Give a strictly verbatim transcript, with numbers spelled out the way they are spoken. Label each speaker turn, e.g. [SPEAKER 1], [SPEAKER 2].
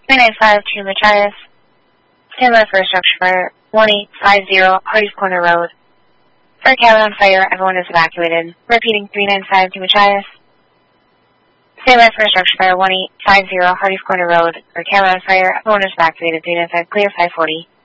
[SPEAKER 1] three nine five to Machias. Stand by for a structure fire. one eight five zero Hardy's Corner Road. For cabin on fire, everyone is evacuated. Repeating three nine five to Machias. Stand by for a structure fire. one eight five zero Hardy's Corner Road. For cabin on fire, everyone is evacuated. three nine five clear, five forty.